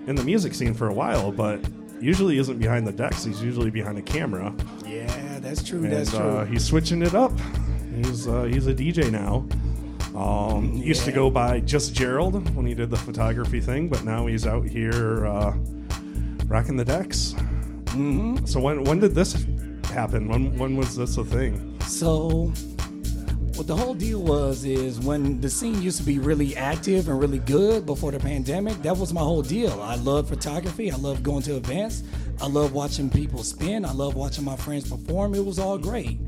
in the music scene for a while, but usually isn't behind the decks. He's usually behind a camera. Yeah, that's true. And, that's true. He's switching it up. He's a DJ now. Used to go by just Gerald when he did the photography thing, but now he's out here rocking the decks. Mm-hmm. So when did this happen? When was this a thing? So what the whole deal is when the scene used to be really active and really good before the pandemic, that was my whole deal. I love photography. I love going to events. I love watching people spin. I love watching my friends perform. It was all great.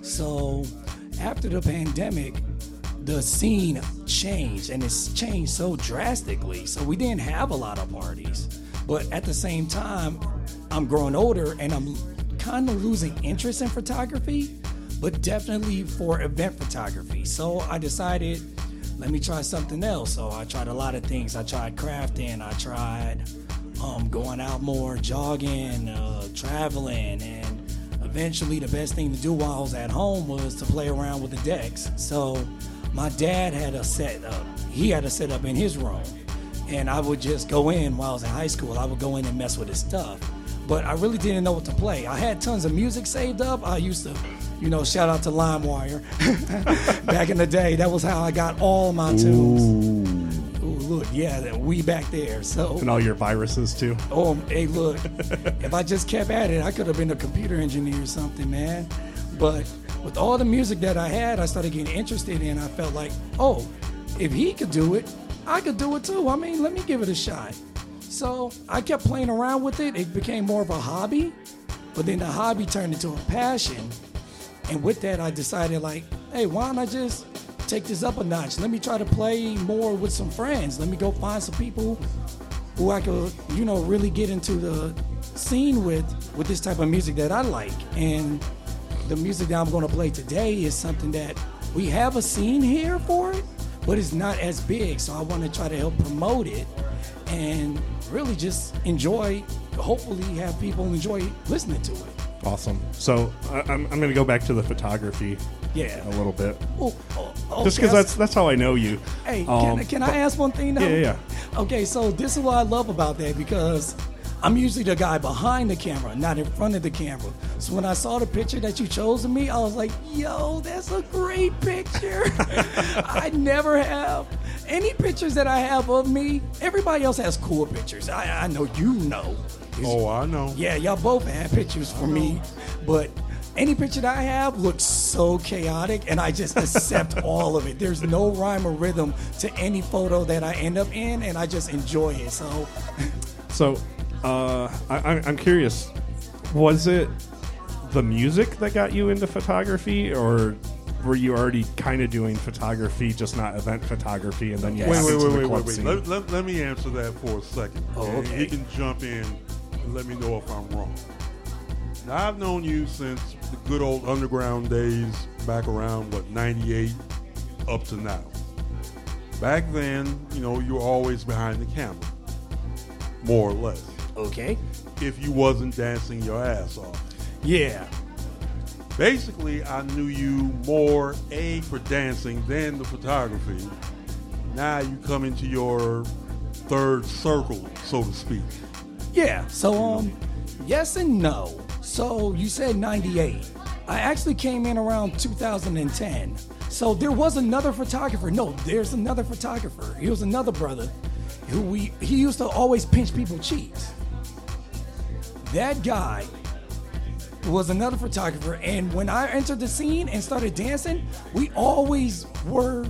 So after the pandemic, the scene changed, and it's changed so drastically. So we didn't have a lot of parties. But at the same time, I'm growing older, and I'm kind of losing interest in photography, but definitely for event photography. So I decided, let me try something else. So I tried a lot of things. I tried crafting. I tried going out more, jogging, traveling, and eventually the best thing to do while I was at home was to play around with the decks. So my dad had a setup. He had a setup in his room, and I would just go in while I was in high school. I would go in and mess with his stuff, but I really didn't know what to play. I had tons of music saved up. I used to, shout out to LimeWire. Back in the day, that was how I got all my tunes. Ooh, look, yeah, we back there. So And all your viruses too. Oh, hey, look, if I just kept at it, I could have been a computer engineer or something, man. But with all the music that I had, I started getting interested in. I felt like, oh, if he could do it, I could do it too. I mean, let me give it a shot. So I kept playing around with it. It became more of a hobby, but then the hobby turned into a passion. And with that, I decided like, hey, why don't I just take this up a notch? Let me try to play more with some friends. Let me go find some people who I could, really get into the scene with this type of music that I like. And the music that I'm going to play today is something that we have a scene here for it, but it's not as big. So I want to try to help promote it and really just hopefully have people enjoy listening to it. Awesome. So I'm going to go back to the photography a little bit. Just because that's how I know you. Hey, can I ask one thing though? Yeah. Okay, so this is what I love about that, because I'm usually the guy behind the camera, not in front of the camera. So when I saw the picture that you chose of me, I was like, yo, that's a great picture. I never have any pictures that I have of me. Everybody else has cool pictures. I know you know. Oh, I know. Yeah, y'all both have pictures for me. But any picture that I have looks so chaotic, and I just accept all of it. There's no rhyme or rhythm to any photo that I end up in, and I just enjoy it. So I'm curious, was it the music that got you into photography, or were you already kind of doing photography, just not event photography, and then you got into the club scene? Let me answer that for a second. Oh, okay. You can jump in and let me know if I'm wrong. Now, I've known you since the good old underground days, back around, 98 up to now. Back then, you were always behind the camera, more or less. Okay. If you wasn't dancing your ass off. Yeah. Basically, I knew you more, for dancing than the photography. Now you come into your third circle, so to speak. Yeah, so yes and no. So you said 98. I actually came in around 2010. So there was another photographer. No, there's another photographer. He was another brother he used to always pinch people's cheeks. That guy was another photographer, and when I entered the scene and started dancing, we always were,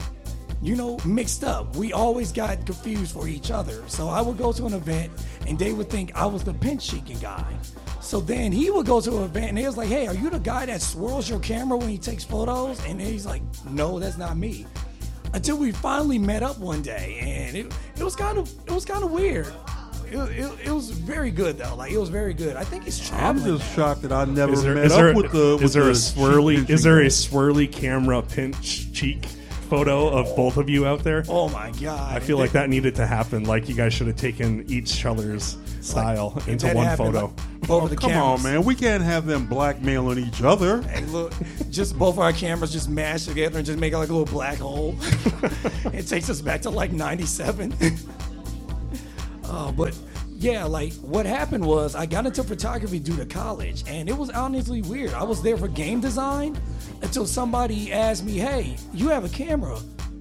mixed up. We always got confused for each other. So I would go to an event, and they would think I was the pinch cheeking guy. So then he would go to an event, and he was like, hey, are you the guy that swirls your camera when he takes photos? And he's like, no, that's not me. Until we finally met up one day, and it was kind of weird. It was very good though. Like, it was very good. I think he's traveling. I'm just shocked that I never Is met up with the. Is there a swirly swirly camera pinch cheek photo of both of you out there? Oh my god! I feel like that needed to happen. Like, you guys should have taken each other's style into one photo. Over the come cameras. on, man. We can't have them blackmailing each other. Hey, look, just both our cameras just mash together and just make like a little black hole. It takes us back to like 97. But yeah, like what happened was I got into photography due to college, and it was honestly weird. I was there for game design until somebody asked me, "Hey, you have a camera.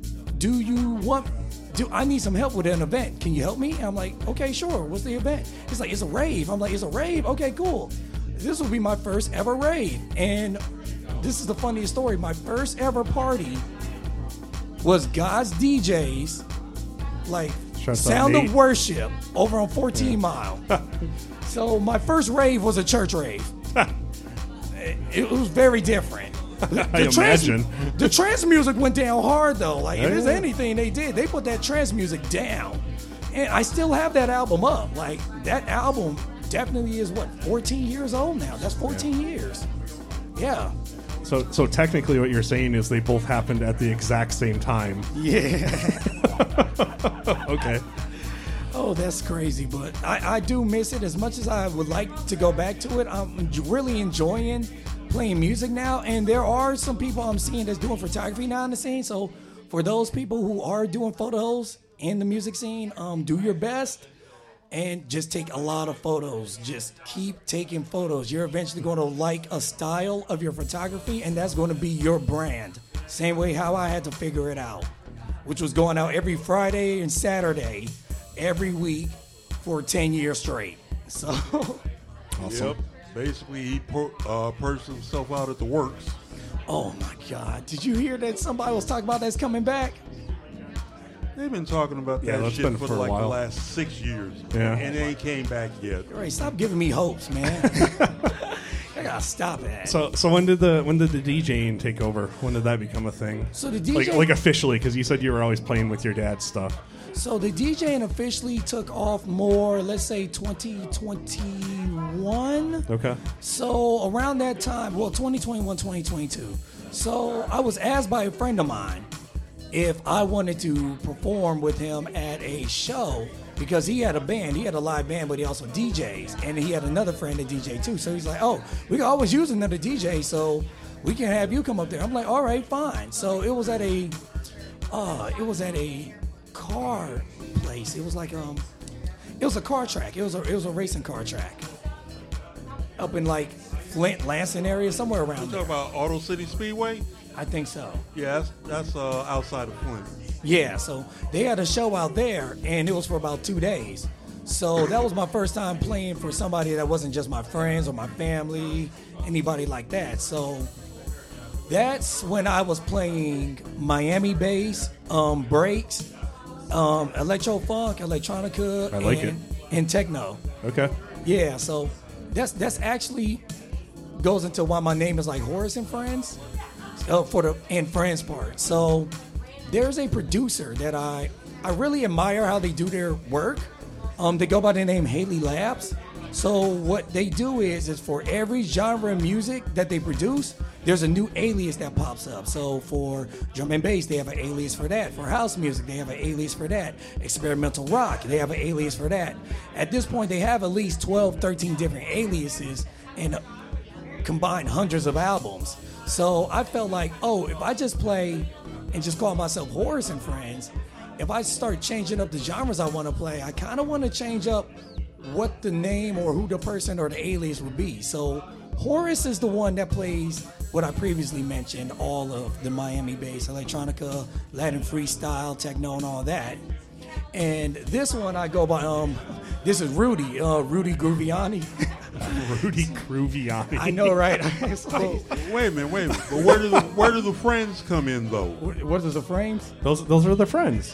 I need some help with an event. Can you help me?" And I'm like, "Okay, sure. What's the event?" He's like, "It's a rave." I'm like, "It's a rave? Okay, cool." This will be my first ever rave, and this is the funniest story. My first ever party was God's DJs, like Shouts out Sound Nate. of Worship over on 14 Mile. So my first rave was a church rave. It was very different. I imagine. The trance music went down hard though. Like if there's Yeah. anything they did, they put that trance music down. And I still have that album up. Like that album definitely is 14 years old now. That's 14 years. Yeah. So technically, what you're saying is they both happened at the exact same time. Yeah. Okay. Oh, that's crazy, but I do miss it as much as I would like to go back to it. I'm really enjoying playing music now, and there are some people I'm seeing that's doing photography now in the scene. So for those people who are doing photos in the music scene, do your best and just take a lot of photos. Just keep taking photos. You're eventually going to like a style of your photography, and that's going to be your brand. Same way how I had to figure it out, which was going out every Friday and Saturday every week for 10 years straight. So, Awesome. Yep. Basically, he purged himself out at the works. oh my God. Did you hear that somebody was talking about that's coming back? They've been talking about Yeah, that that's shit been for for a like the while. last 6 years. Yeah. And they ain't came back yet. All right, stop giving me hopes, man. I gotta stop that. So when did the DJing take over? When did that become a thing? So the DJ like officially, because you said you were always playing with your dad's stuff. So the DJing officially took off more, let's say 2021. Okay. So around that time, 2021, 2022. So I was asked by a friend of mine if I wanted to perform with him at a show because he had a band. He had a live band, but he also DJs. And he had another friend that DJ too. So he's like, "Oh, we can always use another DJ, so we can have you come up there." I'm like, "All right, fine." So it was at a car place. It was like it was a car track. It was a racing car track up in like Flint, Lansing area, somewhere You around talking there. about Auto City Speedway? I think so. Yeah, that's outside of Flint. Yeah, so they had a show out there, and it was for about 2 days. So that was my first time playing for somebody that wasn't just my friends or my family, anybody like that. So that's when I was playing Miami bass, breaks, electro funk, electronica, I like it. and techno. Okay. Yeah, so that's actually goes into why my name is like Horace and Friends, for the and Friends part. So there's a producer that I really admire how they do their work. They go by the name Haley Labs. So what they do is for every genre of music that they produce, there's a new alias that pops up. So for drum and bass, they have an alias for that. For house music, they have an alias for that. Experimental rock, they have an alias for that. At this point, they have at least 12, 13 different aliases and combined hundreds of albums. So I felt like, if I just play and just call myself Horace and Friends, if I start changing up the genres I want to play, I kind of want to change up what the name or who the person or the alias would be. So Horace is the one that plays what I previously mentioned, all of the Miami bass, electronica, Latin freestyle, techno, and all that. And this one I go by, this is Rudy Gruviani. Rudy Gruviani. I know, right? It's like, Oh, wait a minute. But where do the friends come in though? what is the frames? Those are the friends.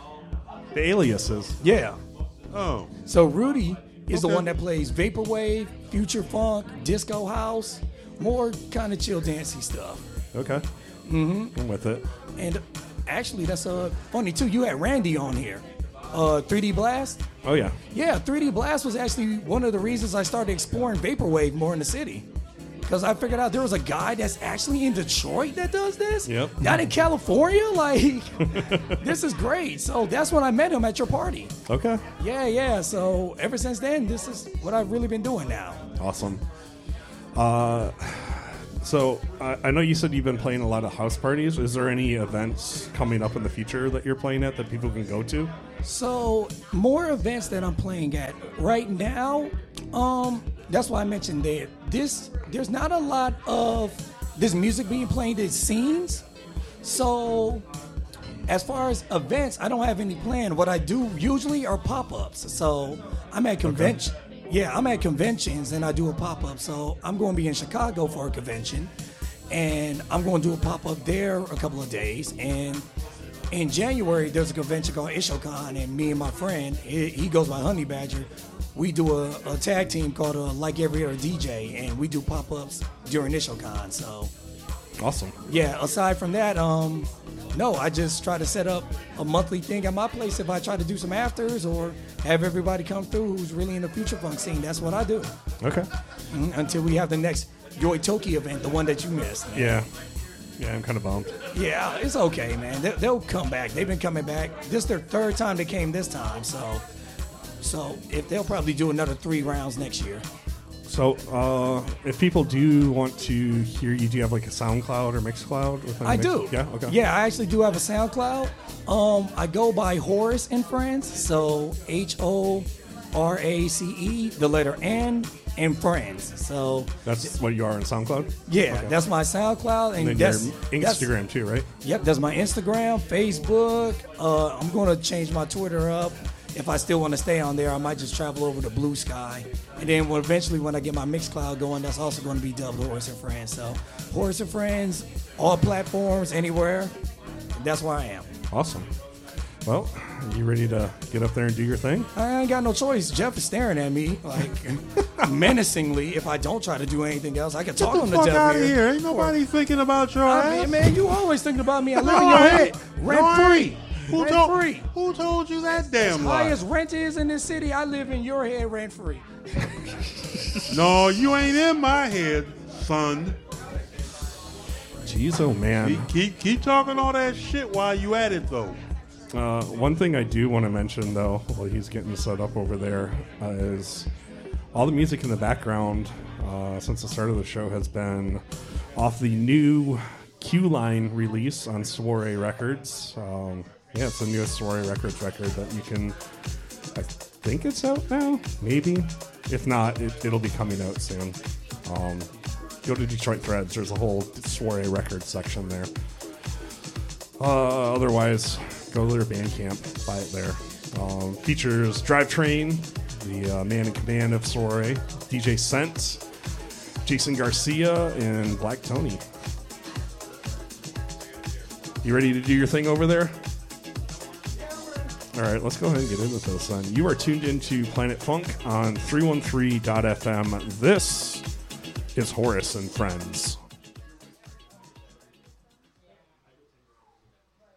The aliases. Yeah. Oh, So Rudy is the Okay. one that plays vaporwave, future funk, disco house, more kind of chill dancey stuff. Okay. Mm-hmm. I'm with it. And actually, that's funny too. You had Randy on here, 3D Blast. Oh yeah. Yeah, 3D Blast was actually one of the reasons I started exploring vaporwave more in the city. Because I figured out there was a guy that's actually in Detroit that does this. Yep. Not in California. Like, this is great. So that's when I met him at your party. Okay. Yeah. So ever since then, this is what I've really been doing now. Awesome. So I know you said you've been playing a lot of house parties. Is there any events coming up in the future that you're playing at that people can go to? So more events that I'm playing at right now. That's why I mentioned that there's not a lot of this music being played at scenes. So as far as events, I don't have any plan. What I do usually are pop-ups. So I'm at convention. Okay. Yeah, I'm at conventions and I do a pop-up. So I'm going to be in Chicago for a convention, and I'm going to do a pop-up there a couple of days. And in January, there's a convention called Ishocon, and me and my friend, he goes by Honey Badger, we do a tag team called Like Every Other DJ, and we do pop-ups during Ishocon. So Awesome. yeah, aside from that, no, I just try to set up a monthly thing at my place. If I try to do some afters or have everybody come through who's really in the future funk scene, that's what I do. Okay. Until we have the next Yoy Toki event, the one that you missed. Man. Yeah. Yeah, I'm kind of bummed. Yeah, it's okay, man. They'll come back. They've been coming back. This is their third time they came this time, so if they'll probably do another 3 rounds next year. So, if people do want to hear you, do you have like a SoundCloud or Mixcloud? I do. Yeah, okay. Yeah, I actually do have a SoundCloud. I go by Horace and Friends, so HORACE, the letter N, and Friends. So That's what you are on SoundCloud? yeah, Okay. that's my SoundCloud, and And then that's your Instagram too, right? Yep, that's my Instagram, Facebook. I'm going to change my Twitter up. If I still want to stay on there, I might just travel over to Blue Sky. And then eventually when I get my Mixcloud going, that's also going to be dubbed Horace and Friends. So Horace and Friends, all platforms, anywhere. That's where I am. Awesome. Well, you ready to get up there and do your thing? I ain't got no choice. Jeff is staring at me like menacingly. If I don't try to do anything else, I can talk Get him the to fuck Jeff out of here. here. Ain't nobody thinking about your I mean, ass. man, you always thinking about me. I live No, in your I head. ain't. Rent No, I free. ain't. Who Rent told, free. who told you that damn As high lie? as rent is in this city, I live in your head rent free. No, you ain't in my head, son. Jeez, oh man. Keep talking all that shit while you at it, though. One thing I do want to mention, though, while he's getting set up over there, is all the music in the background since the start of the show has been off the new Q-Line release on Soiree Records. Yeah, it's the newest Soiree Records record that you can... I think it's out now, maybe. If not, it'll be coming out soon. Go to Detroit Threads. There's a whole Soiree Records section there. Otherwise, go to their Bandcamp, buy it there. Features Drivetrain, the man in command of Soiree, DJ Scent, Jason Garcia, and Black Tony. You ready to do your thing over there? All right, let's go ahead and get into this then. You are tuned into Planet Funk on 313.fm. This is Horace and Friends.